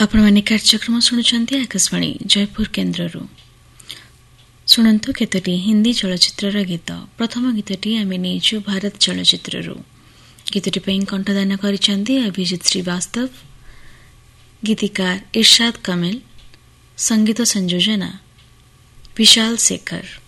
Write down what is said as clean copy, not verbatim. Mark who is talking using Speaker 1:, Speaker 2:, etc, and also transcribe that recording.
Speaker 1: ଆପଣମାନେ କାର୍ଯ୍ୟକ୍ରମ ଶୁଣୁଛନ୍ତି ଆକାଶବାଣୀ ଜୟପୁର କେନ୍ଦ୍ରରୁ। ଶୁଣନ୍ତୁ କେତୋଟି ହିନ୍ଦୀ ଚଳଚ୍ଚିତ୍ରର ଗୀତ। ପ୍ରଥମ ଗୀତଟି ଆମେ ନେଇଛୁ ଭାରତ ଚଳଚ୍ଚିତ୍ରରୁ। ଗୀତଟି ପାଇଁ କଣ୍ଠଦାନ କରିଛନ୍ତି ଅଭିଜିତ ଶ୍ରୀବାସ୍ତବ, ଗୀତିକାର ଇରଶାଦ କାମିଲ, ସଙ୍ଗୀତ ସଂଯୋଜନା ବିଶାଲ ଶେଖର।